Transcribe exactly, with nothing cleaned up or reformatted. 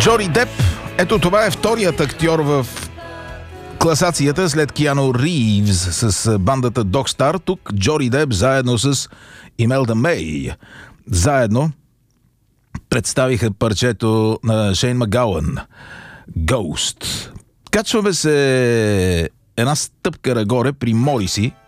Джони Деп. Ето това е вторият актьор в класацията след Киану Ривз с бандата Dog Star. Тук Джони Деп заедно с Имелда Мей. Заедно представиха парчето на Шейн Магауън Ghost. Качваме се една стъпка нагоре при Мориси,